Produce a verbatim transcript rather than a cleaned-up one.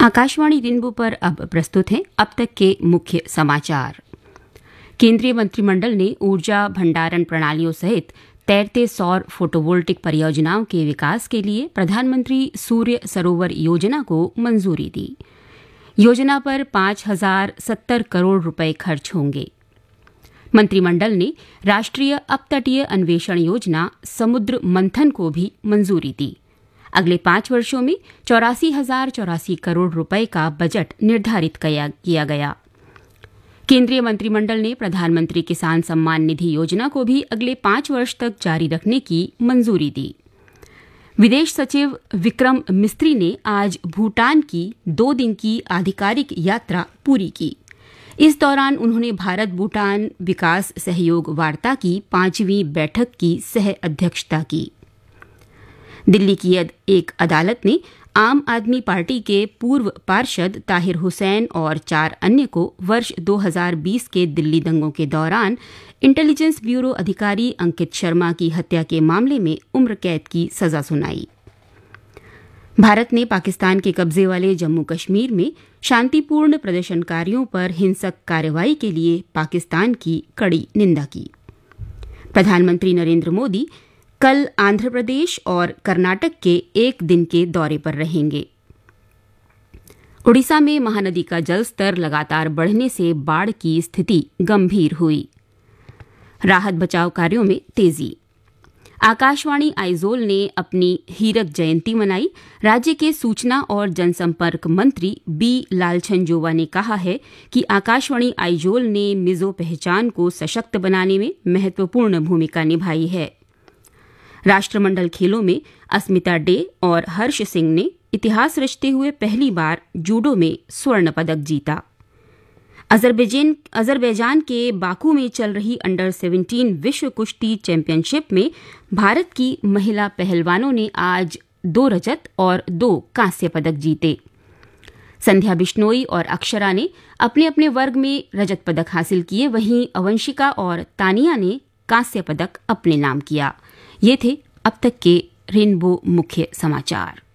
Akashvani rainbow पर अब प्रस्तुत हैं अब तक के मुख्य समाचार। केंद्रीय मंत्रिमंडल ने ऊर्जा भंडारण प्रणालियों सहित तैरते सौर फोटोवोल्टिक परियोजनाओं के विकास के लिए प्रधानमंत्री सूर्य सरोवर योजना को मंजूरी दी। योजना पर पांच हजार सत्तर करोड़ रुपए खर्च होंगे। मंत्रिमंडल ने राष्ट्रीय अपतटीय अन्वेषण योजना समुद्र मंथन को भी मंजूरी दी। अगले पांच वर्षों में चौरासी हजार चौरासी करोड़ रुपए का बजट निर्धारित किया गया। केंद्रीय मंत्रिमंडल ने प्रधानमंत्री किसान सम्मान निधि योजना को भी अगले पांच वर्ष तक जारी रखने की मंजूरी दी। विदेश सचिव विक्रम मिस्त्री ने आज भूटान की दो दिन की आधिकारिक यात्रा पूरी की। इस दौरान उन्होंने भारत भूटान विकास सहयोग वार्ता की पांचवीं बैठक की सह अध्यक्षता की। दिल्ली की एक अदालत ने आम आदमी पार्टी के पूर्व पार्षद ताहिर हुसैन और चार अन्य को वर्ष दो हजार बीस के दिल्ली दंगों के दौरान इंटेलिजेंस ब्यूरो अधिकारी अंकित शर्मा की हत्या के मामले में उम्र कैद की सजा सुनाई। भारत ने पाकिस्तान के कब्जे वाले जम्मू कश्मीर में शांतिपूर्ण प्रदर्शनकारियों पर हिंसक कार्रवाई के लिए पाकिस्तान की कड़ी निंदा की। प्रधानमंत्री नरेंद्र मोदी कल आंध्र प्रदेश और कर्नाटक के एक दिन के दौरे पर रहेंगे। उड़ीसा में महानदी का जलस्तर लगातार बढ़ने से बाढ़ की स्थिति गंभीर हुई। राहत बचाव कार्यों में तेजी। आकाशवाणी आइजोल ने अपनी हीरक जयंती मनाई। राज्य के सूचना और जनसंपर्क मंत्री बी लालछनजोवा ने कहा है कि आकाशवाणी आइजोल ने मिजो पहचान को सशक्त बनाने में महत्वपूर्ण भूमिका निभाई है। राष्ट्रमंडल खेलों में अस्मिता डे और हर्ष सिंह ने इतिहास रचते हुए पहली बार जूडो में स्वर्ण पदक जीता। अजरबैजान अजरबैजान के बाकू में चल रही अंडर सत्रह विश्व कुश्ती चैंपियनशिप में भारत की महिला पहलवानों ने आज दो रजत और दो कांस्य पदक जीते। संध्या बिश्नोई और अक्षरा ने अपने अपने वर्ग में रजत पदक हासिल किए, वहीं अवंशिका और तानिया ने कांस्य पदक अपने नाम किया। ये थे अब तक के रेनबो मुख्य समाचार।